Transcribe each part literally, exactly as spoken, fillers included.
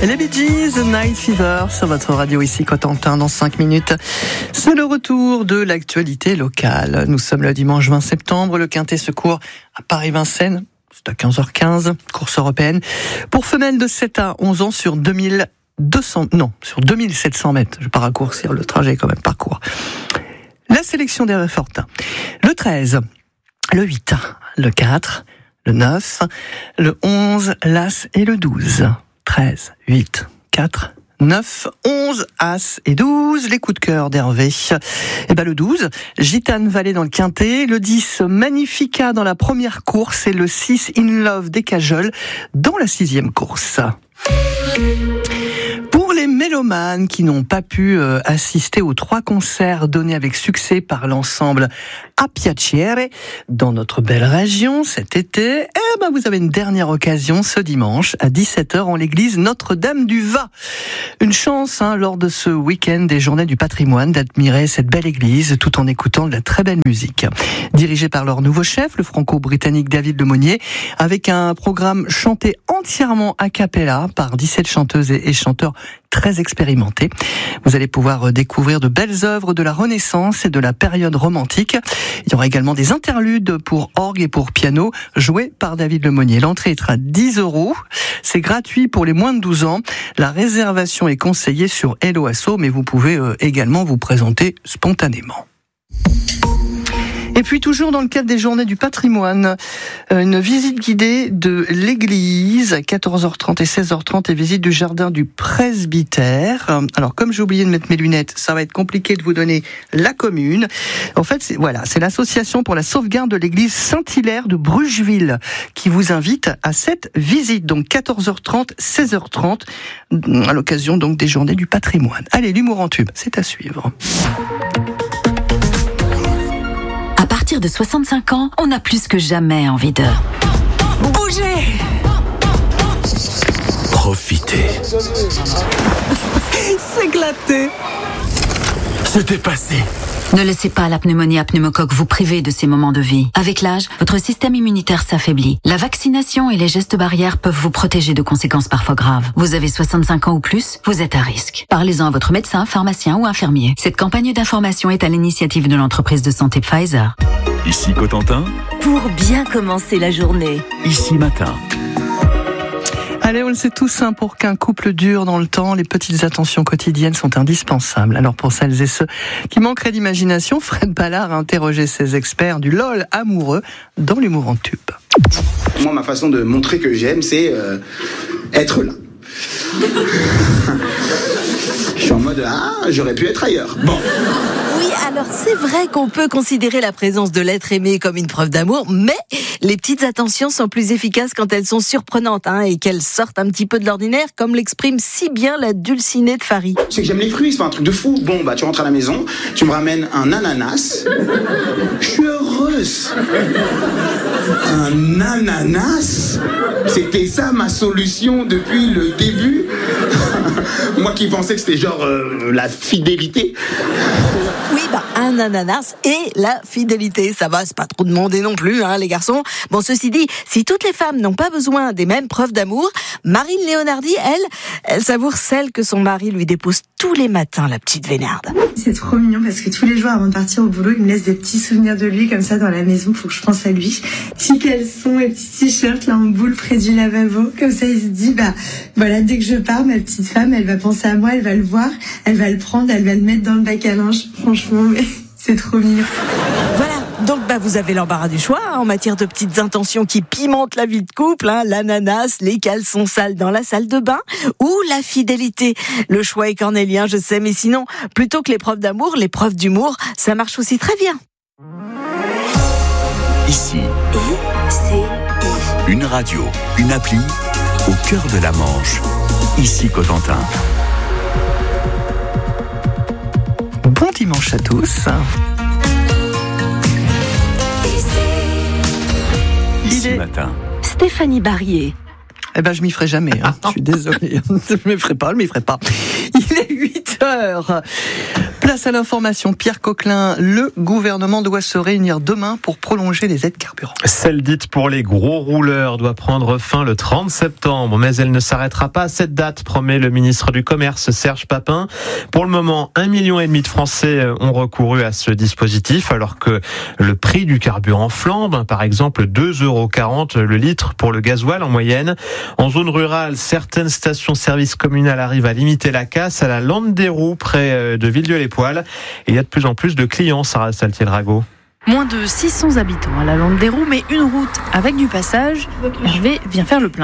Les Bee Gees, Night Fever, sur votre radio ici Cotentin dans cinq minutes. C'est le retour de l'actualité locale. Nous sommes le dimanche vingt septembre, le Quintet se court à Paris-Vincennes. C'est à quinze heures quinze, course européenne. Pour femelles de sept à onze ans sur deux mille deux cents, non, sur deux mille sept cents mètres. Je vais pas raccourcir le trajet quand même, parcours. La sélection des réfortins. Le treize, le huit, le quatre, le neuf, le onze, l'As et le douze. treize, huit, quatre, neuf, onze, As et douze, les coups de cœur d'Hervé. Et ben le douze, Gitane Vallée dans le Quintet, le dix, Magnifica dans la première course et le six, In Love des Cajoles dans la sixième course. Pour les mélomanes qui n'ont pas pu euh, assister aux trois concerts donnés avec succès par l'ensemble A Piacere dans notre belle région cet été, eh ben vous avez une dernière occasion ce dimanche à dix-sept heures en l'église Notre-Dame du Va. Une chance hein, lors de ce week-end des Journées du Patrimoine d'admirer cette belle église tout en écoutant de la très belle musique. Dirigée par leur nouveau chef, le franco-britannique David Lemonnier, avec un programme chanté entièrement a cappella par dix-sept chanteuses et chanteurs très expérimentés. Vous allez pouvoir découvrir de belles œuvres de la Renaissance et de la période romantique. Il y aura également des interludes pour orgue et pour piano joués par David Lemonnier. L'entrée est à dix euros. C'est gratuit pour les moins de douze ans. La réservation est conseillée sur Hello Asso, mais vous pouvez également vous présenter spontanément. Et puis toujours dans le cadre des Journées du Patrimoine, une visite guidée de l'église à quatorze heures trente et seize heures trente et visite du jardin du presbytère. Alors comme j'ai oublié de mettre mes lunettes, ça va être compliqué de vous donner la commune. En fait, c'est, voilà, c'est l'association pour la sauvegarde de l'église Saint-Hilaire de Brugeville qui vous invite à cette visite. Donc quatorze heures trente, seize heures trente à l'occasion donc des Journées du Patrimoine. Allez, l'humour en tube, c'est à suivre. À partir de soixante-cinq ans, on a plus que jamais envie de bouger, profiter, s'éclater, se dépasser. Ne laissez pas la pneumonie à pneumocoque vous priver de ces moments de vie. Avec l'âge, votre système immunitaire s'affaiblit. La vaccination et les gestes barrières peuvent vous protéger de conséquences parfois graves. Vous avez soixante-cinq ans ou plus, vous êtes à risque. Parlez-en à votre médecin, pharmacien ou infirmier. Cette campagne d'information est à l'initiative de l'entreprise de santé Pfizer. Ici Cotentin. Pour bien commencer la journée. Ici Matin. Allez, on le sait tous, hein, pour qu'un couple dure dans le temps, les petites attentions quotidiennes sont indispensables. Alors pour celles et ceux qui manqueraient d'imagination, Fred Ballard a interrogé ses experts du LOL amoureux dans l'humour en tube. Moi, ma façon de montrer que j'aime, c'est euh, être là. Je suis en mode, ah, j'aurais pu être ailleurs. Bon. Oui, alors c'est vrai qu'on peut considérer la présence de l'être aimé comme une preuve d'amour, mais les petites attentions sont plus efficaces quand elles sont surprenantes hein, et qu'elles sortent un petit peu de l'ordinaire, comme l'exprime si bien la dulcinée de Farid. C'est que j'aime les fruits, c'est pas un truc de fou. Bon, bah tu rentres à la maison, tu me ramènes un ananas. Je suis heureuse. Un ananas? C'était ça ma solution depuis le début. Moi qui pensais que c'était genre euh, la fidélité. Oui, bah, un ananas et la fidélité. Ça va, c'est pas trop demandé non plus, hein, les garçons. Bon, ceci dit, si toutes les femmes n'ont pas besoin des mêmes preuves d'amour, Marine Léonardi, elle, elle savoure celle que son mari lui dépose tous les matins, la petite Vénarde. C'est trop mignon parce que tous les jours avant de partir au boulot, il me laisse des petits souvenirs de lui comme ça dans la maison pour que je pense à lui. Petits caleçons et petits t-shirts là en boule près du lavabo. Comme ça, il se dit, bah voilà, dès que je pars, ma petite femme, elle va penser à moi, elle va le voir, elle va le prendre, elle va le mettre dans le bac à linge. Franchement, mais c'est trop mignon. Voilà. Donc bah vous avez l'embarras du choix hein, en matière de petites intentions qui pimentent la vie de couple, hein, l'ananas, les caleçons sales dans la salle de bain ou la fidélité. Le choix est cornélien, je sais, mais sinon, plutôt que les preuves d'amour, les preuves d'humour, ça marche aussi très bien. Ici, I, C, I. une radio, une appli au cœur de la Manche. Ici Cotentin. Bon dimanche à tous. Ici Matin. Stéphanie Barrier. Eh ben, je m'y ferai jamais, hein. Je suis désolé. Je me ferai pas, je m'y ferai pas. Il est huit heures. Place à l'information, Pierre Coquelin, le gouvernement doit se réunir demain pour prolonger les aides carburant. Celle dite pour les gros rouleurs doit prendre fin le trente septembre, mais elle ne s'arrêtera pas à cette date, promet le ministre du Commerce Serge Papin. Pour le moment, un million et demi de Français ont recouru à ce dispositif, alors que le prix du carburant flambe, par exemple deux euros quarante le litre pour le gasoil en moyenne. En zone rurale, certaines stations-service communales arrivent à limiter la casse à la Landerroux, près de Villedieu-les-Poêles. Et il y a de plus en plus de clients, Sarah Saltiel-Rago. Moins de six cents habitants à la Landerroux, mais une route avec du passage. Hervé vient faire le plein.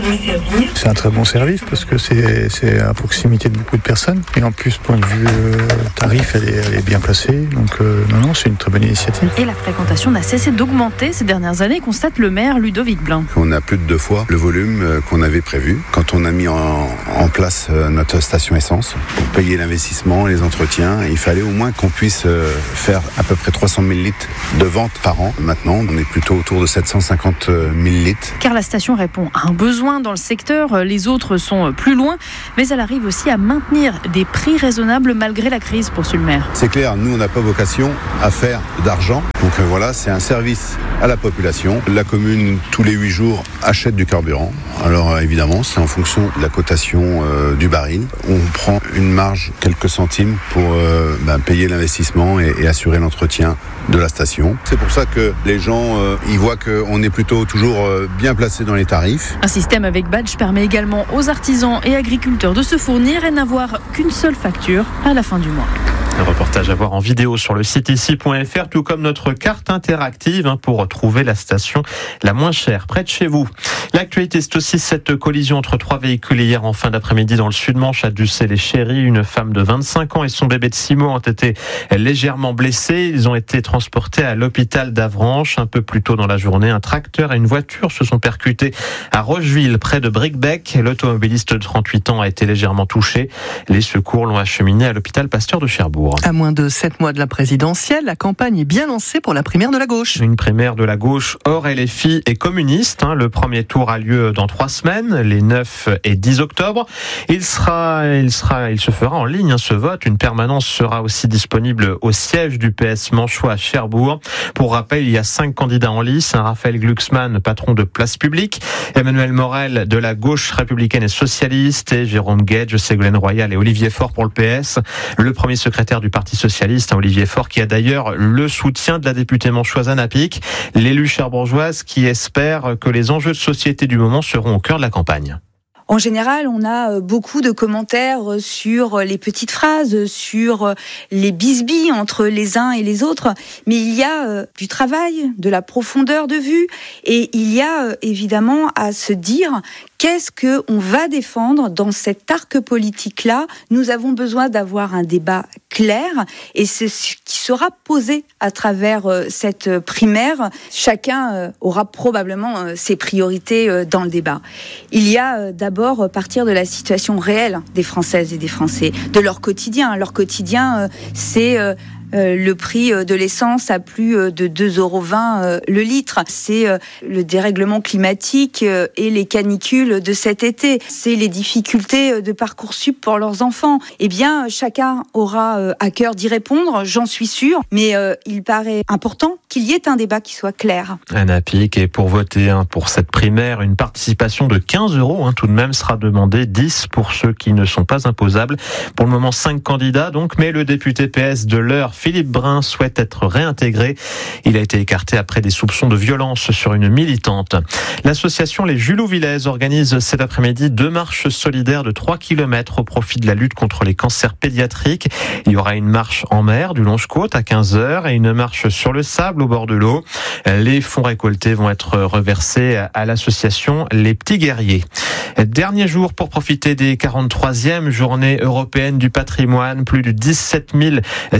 C'est un très bon service parce que c'est, c'est à proximité de beaucoup de personnes. Et en plus, point de vue euh, tarif, elle est, elle est bien placée. Donc euh, non, non, c'est une très bonne initiative. Et la fréquentation n'a cessé d'augmenter ces dernières années, constate le maire Ludovic Blin. On a plus de deux fois le volume qu'on avait prévu quand on a mis en, en place notre station essence. Pour payer l'investissement et les entretiens, il fallait au moins qu'on puisse faire à peu près trois cent mille litres de vente par an. Maintenant, on est plutôt autour de sept cent cinquante mille litres. Car la station répond à un besoin dans le secteur, les autres sont plus loin, mais elle arrive aussi à maintenir des prix raisonnables malgré la crise, poursuit le maire. C'est clair, nous on n'a pas vocation à faire d'argent, donc euh, voilà, c'est un service à la population. La commune, tous les huit jours, achète du carburant. Alors euh, évidemment, c'est en fonction de la cotation euh, du baril. On prend une marge, quelques centimes pour euh, ben, payer l'investissement et, et assurer l'entretien de la station. C'est pour ça que les gens euh, ils voient qu'on est plutôt toujours euh, bien placé dans les tarifs. Un système avec badge permet également aux artisans et agriculteurs de se fournir et n'avoir qu'une seule facture à la fin du mois. Un reportage à voir en vidéo sur le site ici point f r, tout comme notre carte interactive pour retrouver la station la moins chère près de chez vous. L'actualité, c'est aussi cette collision entre trois véhicules hier en fin d'après-midi dans le Sud-Manche à Ducé-les-Chéris. Une femme de vingt-cinq ans et son bébé de six mois ont été légèrement blessés. Ils ont été transportés à l'hôpital d'Avranches. Un peu plus tôt dans la journée, un tracteur et une voiture se sont percutés à Rocheville, près de Bricbec. L'automobiliste de trente-huit ans a été légèrement touché. Les secours l'ont acheminé à l'hôpital Pasteur de Cherbourg. À moins de sept mois de la présidentielle, la campagne est bien lancée pour la primaire de la gauche. Une primaire de la gauche hors L F I et communiste. Le premier tour a lieu dans trois semaines, les neuf et dix octobre. Il sera, il sera, il se fera en ligne, ce vote. Une permanence sera aussi disponible au siège du P S Manchois à Cherbourg. Pour rappel, il y a cinq candidats en lice. Raphaël Glucksmann, patron de Place Publique, Emmanuel Morel de la gauche républicaine et socialiste, et Jérôme Guedj, Ségolène Royal et Olivier Faure pour le P S. Le premier secrétaire du Parti socialiste, Olivier Faure, qui a d'ailleurs le soutien de la députée manchoise Anna Pic, l'élu cherbourgeoise qui espère que les enjeux de société du moment seront au cœur de la campagne. En général, on a beaucoup de commentaires sur les petites phrases, sur les bisbilles entre les uns et les autres, mais il y a du travail, de la profondeur de vue, et il y a évidemment à se dire qu'est-ce que on va défendre dans cet arc politique-là. Nous avons besoin d'avoir un débat clair, et c'est ce qui sera posé à travers cette primaire. Chacun aura probablement ses priorités dans le débat. Il y a d'abord partir de la situation réelle des Françaises et des Français, de leur quotidien. Leur quotidien, c'est euh, euh, le prix de l'essence à plus de deux euros vingt euh, le litre. C'est euh, le dérèglement climatique euh, et les canicules de cet été. C'est les difficultés de Parcoursup pour leurs enfants. Eh bien, chacun aura euh, à cœur d'y répondre, j'en suis sûre. Mais euh, il paraît important qu'il y ait un débat qui soit clair. Anna Pic, et pour voter hein, pour cette primaire, une participation de quinze euros hein, tout de même sera demandée, dix pour ceux qui ne sont pas imposables. Pour le moment, cinq candidats donc, mais le député P S de l'Eure, Philippe Brun, souhaite être réintégré. Il a été écarté après des soupçons de violence sur une militante. L'association Les Julots Villaises organise cet après-midi deux marches solidaires de trois kilomètres au profit de la lutte contre les cancers pédiatriques. Il y aura une marche en mer du Longe-Côte à quinze heures et une marche sur le sable au bord de l'eau. Les fonds récoltés vont être reversés à l'association Les Petits Guerriers. Dernier jour pour profiter des quarante-troisième journées européennes du patrimoine. Plus de dix-sept mille sites ouverts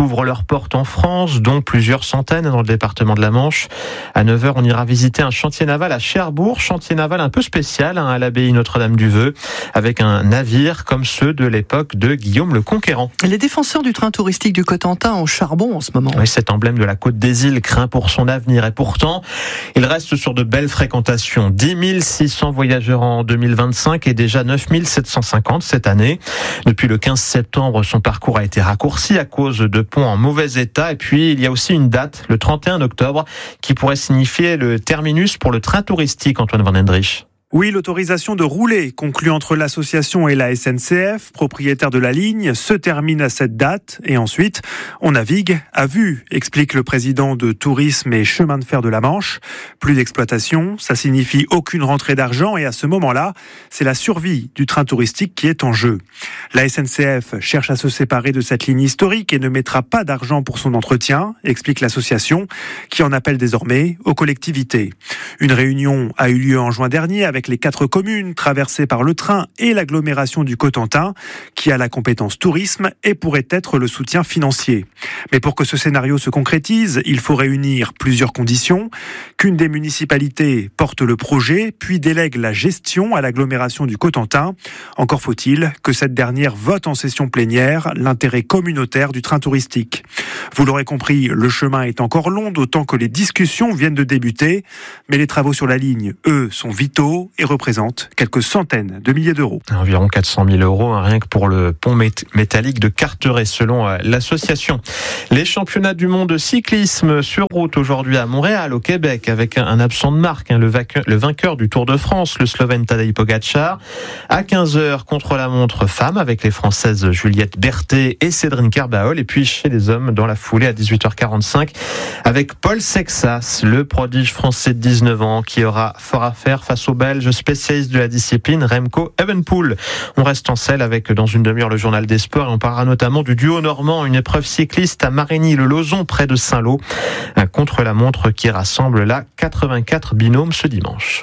ouvrent leurs portes en France, dont plusieurs centaines dans le département de la Manche. À neuf heures, on ira visiter un chantier naval à Cherbourg, chantier naval un peu spécial hein, à l'abbaye Notre-Dame-du-Veu, avec un navire comme ceux de l'époque de Guillaume le Conquérant. Les défenseurs du train touristique du Cotentin au charbon en ce moment. Oui, cet emblème de la Côte des Îles craint pour son avenir et pourtant, il reste sur de belles fréquentations. dix mille six cents voyageurs en deux mille vingt-cinq et déjà neuf mille sept cent cinquante cette année. Depuis le quinze septembre, son parcours a été raccourci à cause de ponts en mauvais état. Et puis, il y a aussi une date, le trente et un octobre, qui pourrait signifier le terminus pour le train touristique, Antoine Van Hendrich. Oui, l'autorisation de rouler conclue entre l'association et la S N C F, propriétaire de la ligne, se termine à cette date et ensuite on navigue à vue, explique le président de Tourisme et Chemin de fer de la Manche. Plus d'exploitation, ça signifie aucune rentrée d'argent et à ce moment-là, c'est la survie du train touristique qui est en jeu. La S N C F cherche à se séparer de cette ligne historique et ne mettra pas d'argent pour son entretien, explique l'association, qui en appelle désormais aux collectivités. Une réunion a eu lieu en juin dernier avec avec les quatre communes traversées par le train et l'agglomération du Cotentin, qui a la compétence tourisme et pourrait être le soutien financier. Mais pour que ce scénario se concrétise, il faut réunir plusieurs conditions. Qu'une des municipalités porte le projet, puis délègue la gestion à l'agglomération du Cotentin. Encore faut-il que cette dernière vote en session plénière l'intérêt communautaire du train touristique. Vous l'aurez compris, le chemin est encore long, d'autant que les discussions viennent de débuter. Mais les travaux sur la ligne, eux, sont vitaux et représentent quelques centaines de milliers d'euros. Environ quatre cent mille euros, hein, rien que pour le pont mét- métallique de Carteret, selon euh, l'association. Les championnats du monde de cyclisme sur route aujourd'hui à Montréal, au Québec, avec un, un absent de marque, hein, le, vainqueur, le vainqueur du Tour de France, le Slovène Tadej Pogačar. À quinze heures, contre-la-montre femme, avec les Françaises Juliette Berthet et Cédrine Kerbaol. Et puis chez les hommes, dans la foulée, à dix-huit heures quarante-cinq, avec Paul Sexas, le prodige français de dix-neuf ans, qui aura fort à faire face au Belge spécialiste de la discipline, Remco Evenepoel. On reste en selle avec, dans une demi-heure, le journal des sports et on parlera notamment du duo normand, une épreuve cycliste à Marigny-le-Lauzon, près de Saint-Lô, un contre-la-montre qui rassemble là quatre-vingt-quatre binômes ce dimanche.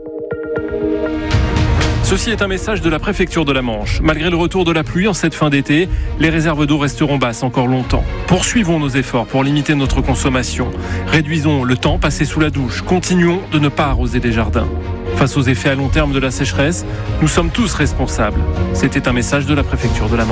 Ceci est un message de la préfecture de la Manche. Malgré le retour de la pluie en cette fin d'été, les réserves d'eau resteront basses encore longtemps. Poursuivons nos efforts pour limiter notre consommation. Réduisons le temps passé sous la douche. Continuons de ne pas arroser les jardins. Face aux effets à long terme de la sécheresse, nous sommes tous responsables. C'était un message de la préfecture de la Manche.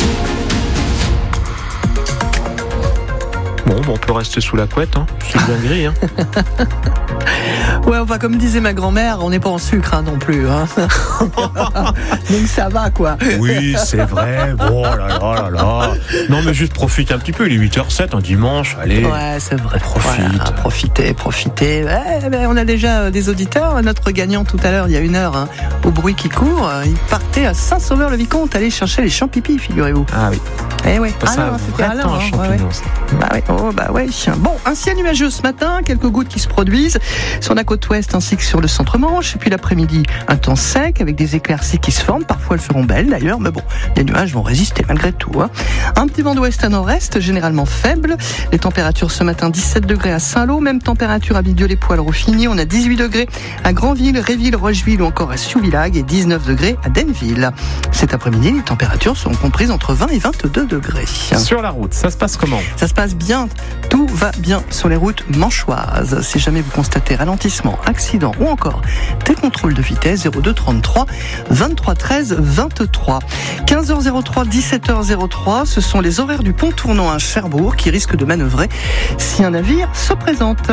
Bon, bon on peut rester sous la couette, hein. C'est bien gris. Hein. Ouais, enfin, comme disait ma grand-mère, on n'est pas en sucre hein, non plus. Hein. Donc ça va, quoi. Oui, c'est vrai. Bon, là, là, là, là. Non, mais juste profite un petit peu. Il est huit heures zéro sept, un dimanche. Allez. Ouais, c'est vrai. Profite. Voilà, profitez, profitez. Ouais, ben, on a déjà des auditeurs. Notre gagnant tout à l'heure, il y a une heure, hein, au bruit qui court, il partait à Saint-Sauveur-le-Vicomte, aller chercher les champignons, figurez-vous. Ah oui. Eh oui. Ah non, c'était Alain. Hein, ouais, ouais. Bah ouais. Oh, bah ouais. Bon, un ciel nuageux ce matin, quelques gouttes qui se produisent sur la côte ouest ainsi que sur le centre-Manche. Et puis l'après-midi, un temps sec avec des éclaircies qui se forment. Parfois elles seront belles d'ailleurs, mais bon, les nuages vont résister malgré tout. Hein. Un petit vent d'ouest à nord-est, généralement faible. Les températures ce matin, dix-sept degrés à Saint-Lô, même température à Vidieu-les-Poils-Rouffigny. On a dix-huit degrés à Granville, Réville, Rocheville ou encore à Siouvillage et dix-neuf degrés à Denville. Cet après-midi, les températures seront comprises entre vingt et vingt-deux degrés. Sur la route, ça se passe comment ? Ça se passe bien. Tout va bien sur les routes manchoises. Si jamais vous constatez ralentissement, accident ou encore des contrôles de vitesse, zéro deux trente-trois vingt-trois treize vingt-trois. quinze heures trois, dix-sept heures trois, ce sont les horaires du pont tournant à Cherbourg qui risquent de manœuvrer si un navire se présente.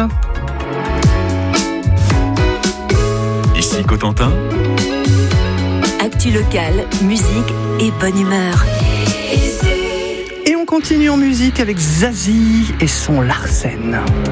Ici Cotentin. Actu locale, musique et bonne humeur. Et on continue en musique avec Zazie et son Larsen.